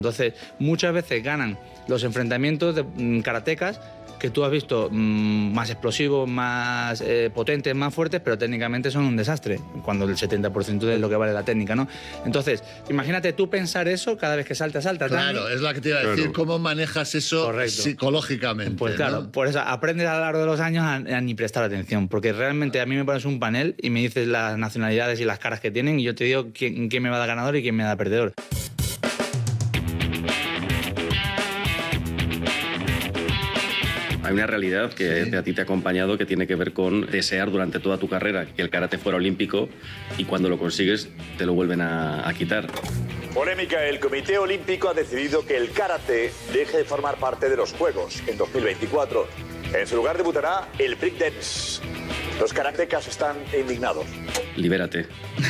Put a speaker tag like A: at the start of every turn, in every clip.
A: Entonces, muchas veces ganan los enfrentamientos de karatecas que tú has visto más explosivos, más potentes, más fuertes, pero técnicamente son un desastre, cuando el 70% de lo que vale la técnica, ¿no? Entonces, imagínate tú pensar eso cada vez que saltas.
B: Claro, es la que te iba a decir, ¿cómo manejas eso psicológicamente?
A: Pues claro,
B: ¿no?
A: por eso aprendes a lo largo de los años a ni prestar atención, porque realmente a mí me pones un panel y me dices las nacionalidades y las caras que tienen y yo te digo quién me va a dar ganador y quién me da perdedor.
C: Hay una realidad que a ti te ha acompañado que tiene que ver con desear durante toda tu carrera que el karate fuera olímpico y cuando lo consigues te lo vuelven a quitar.
D: Polémica, el Comité Olímpico ha decidido que el karate deje de formar parte de los Juegos en 2024. En su lugar debutará el breakdance. Los karatecas están indignados.
C: Libérate.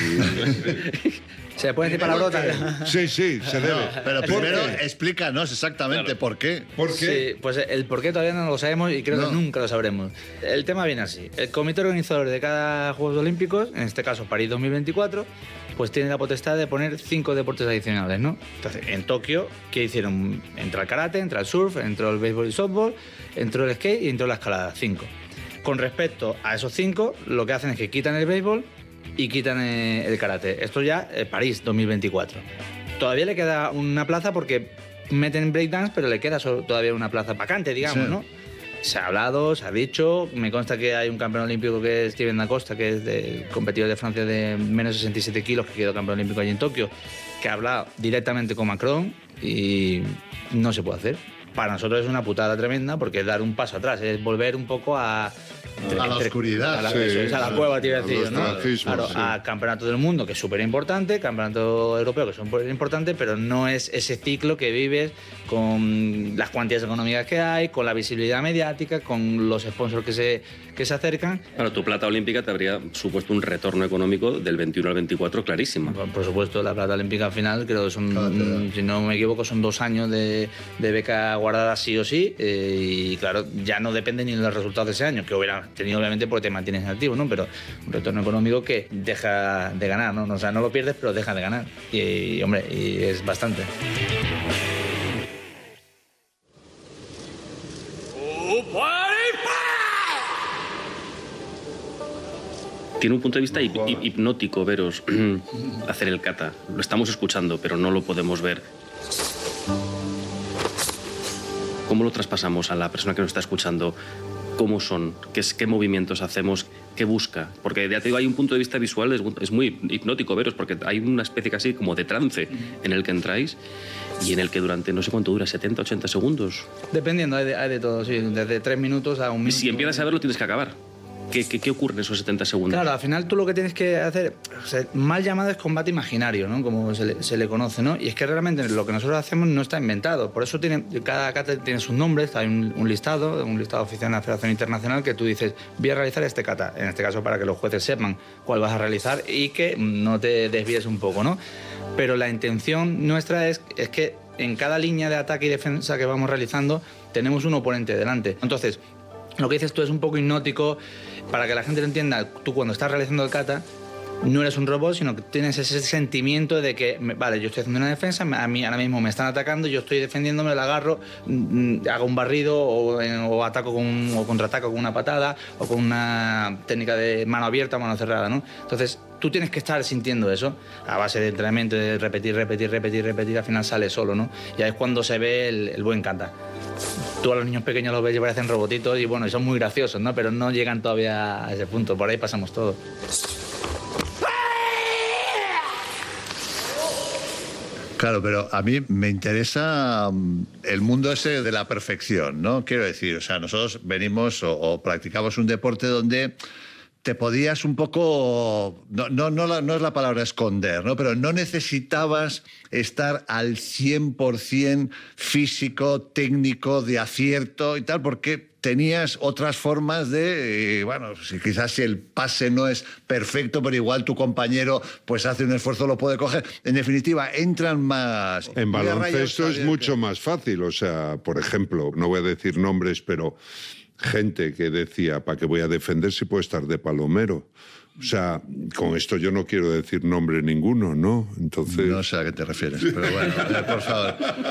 A: ¿Se puede decir palabrotas?
E: Sí, se debe.
B: No, pero primero explícanos exactamente por qué.
E: ¿Por qué?
A: Sí, pues el por qué todavía no lo sabemos y creo que nunca lo sabremos. El tema viene así. El comité organizador de cada Juegos Olímpicos, en este caso París 2024, pues tiene la potestad de poner 5 deportes adicionales, ¿no? Entonces, en Tokio, ¿qué hicieron? Entra el karate, entra el surf, entró el béisbol y softball, entró el skate y entró la escalada, 5. Con respecto a esos 5, lo que hacen es que quitan el béisbol y quitan el karate. Esto ya París 2024. Todavía le queda una plaza porque meten breakdance, pero le queda todavía una plaza vacante, digamos, ¿no? Se ha hablado, se ha dicho, me consta que hay un campeón olímpico que es Steven Da Costa, que es de competidor de Francia de menos de 67 kilos, que quedó campeón olímpico allí en Tokio, que ha hablado directamente con Macron y no se puede hacer. Para nosotros es una putada tremenda porque es dar un paso atrás, es volver un poco a
B: la oscuridad.
A: A la cueva, te iba a decir, ¿no? Claro,
E: sí.
A: a campeonato del mundo, que es súper importante, campeonato europeo, que es súper importante, pero no es ese ciclo que vives con las cuantías económicas que hay, con la visibilidad mediática, con los sponsors que se acercan.
C: Claro, tu plata olímpica te habría supuesto un retorno económico del 21 al 24 clarísimo.
A: Por supuesto, la plata olímpica al final, creo que son, si no me equivoco, son 2 años de beca guardada sí o sí, y claro, ya no depende ni de los resultados de ese año, que hubiera tenido obviamente porque te mantienes en activo, ¿no? Pero un retorno económico que deja de ganar, ¿no? O sea, no lo pierdes, pero deja de ganar. Y hombre, y es bastante.
C: Tiene un punto de vista hipnótico veros hacer el kata. Lo estamos escuchando, pero no lo podemos ver. ¿Cómo lo traspasamos a la persona que nos está escuchando? ¿Cómo son? ¿Qué movimientos hacemos? ¿Qué busca? Porque ya te digo, hay un punto de vista visual, es muy hipnótico veros, porque hay una especie casi como de trance en el que entráis y en el que durante no sé cuánto dura, 70, 80 segundos.
A: Dependiendo, hay de todo, sí, desde 3 minutos a 1 minuto.
C: Si empiezas a verlo, tienes que acabar. ¿Qué ocurre en esos 70 segundos?
A: Claro, al final tú lo que tienes que hacer, o sea, mal llamado es combate imaginario, ¿no? Como se le conoce, ¿no? Y es que realmente lo que nosotros hacemos no está inventado. Por eso cada kata tiene sus nombres, hay un listado oficial de la Federación Internacional que tú dices, voy a realizar este kata, en este caso para que los jueces sepan cuál vas a realizar y que no te desvíes un poco, ¿no? Pero la intención nuestra es que en cada línea de ataque y defensa que vamos realizando tenemos un oponente delante. Entonces, lo que dices tú es un poco hipnótico. Para que la gente lo entienda, tú cuando estás realizando el kata no eres un robot, sino que tienes ese sentimiento de que, vale, yo estoy haciendo una defensa, a mí ahora mismo me están atacando, yo estoy defendiéndome, la agarro, hago un barrido o ataco o contraataco con una patada o con una técnica de mano abierta o mano cerrada, ¿no? Entonces, tú tienes que estar sintiendo eso a base de entrenamiento, de repetir, al final sale solo, ¿no? Y ahí es cuando se ve el buen kata. Tú a los niños pequeños los ves y parecen robotitos y bueno, son muy graciosos, ¿no? Pero no llegan todavía a ese punto, por ahí pasamos todo.
B: Claro, pero a mí me interesa el mundo ese de la perfección, ¿no? Quiero decir, o sea, nosotros venimos o practicamos un deporte donde te podías un poco, no es la palabra esconder, ¿no? Pero no necesitabas estar al 100% físico, técnico, de acierto y tal, porque tenías otras formas de, bueno, quizás si el pase no es perfecto, pero igual tu compañero pues hace un esfuerzo, lo puede coger. En definitiva, entran más...
E: En baloncesto es mucho más fácil, o sea, por ejemplo, no voy a decir nombres, pero... gente que decía, ¿para qué voy a defender si puedo estar de palomero? O sea, con esto yo no quiero decir nombre ninguno, ¿no? Entonces...
B: No sé a qué te refieres, pero bueno, por favor.